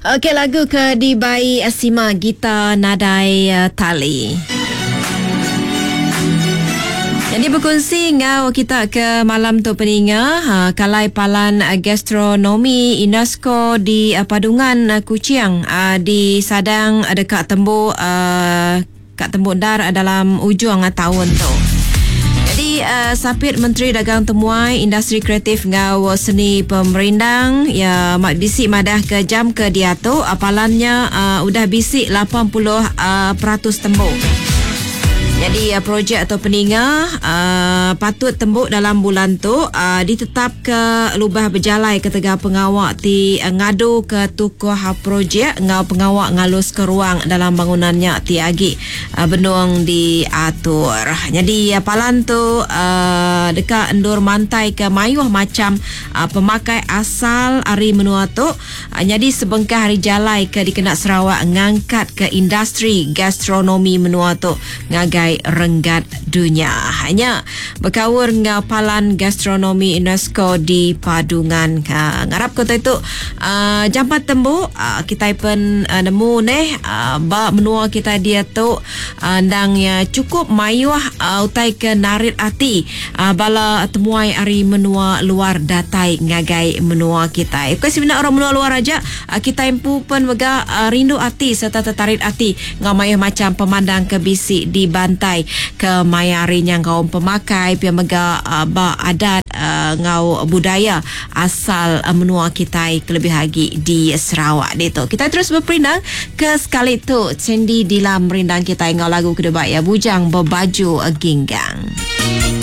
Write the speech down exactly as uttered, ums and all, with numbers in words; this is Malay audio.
Okey, lagu ke di Bai Asima Gita Nadai uh, Tali. Jadi berkongsi ngau kita ke malam tu peninga ha, Kalai Palan uh, Gastronomi UNESCO di uh, Padungan uh, Kuching uh, di Sadang uh, dekat Tembok uh, kat Tembok Dar uh, dalam ujung uh, tahun tu. Jadi uh, Sapit Menteri Dagang Temuai Industri Kreatif ngau seni pemerindang ya mak bisik madah ke jam ke dia tu apalannya uh, udah bisik lapan puluh peratus uh, tembok. Jadi uh, projek atau peninga uh, patut tembuk dalam bulan tu uh, ditetap ke lubah berjalai ke tegak pengawak ti uh, ngadu ke tukuh projek ngau pengawak ngalus ke ruang dalam bangunannya ti agi uh, benung diatur. Jadi uh, palan tu uh, dekat endur mantai ke mayuh macam uh, pemakai asal hari menua tu uh, jadi sebengkah hari jalai ke dikena Sarawak ngangkat ke industri gastronomi menua tu ngagai renggat dunia. Hanya berkawur ngau palan gastronomi UNESCO di Padungan. Ha, ngarap kota itu uh, jampat tembuk uh, kita pun uh, nemu neh uh, ba menua kita dia tu uh, ndang ya cukup mayuh uh, utai ke narit ati uh, bala temuai ari menua luar datai ngagai menua kita. Ikut sebenarnya orang menua luar aja uh, kita impu pun mega uh, rindu ati serta tertarik ati ngau mayuh macam pemandang ke bisik di bantai ke mayarinya ngau pemakai pia mega uh, ba adat uh, ngau budaya asal uh, menua kita kelebih lagi di Sarawak itu. Kita terus berperindang ke sekali tu sendi di dalam merindang kita ngau lagu kedua ya bujang berbaju ginggang.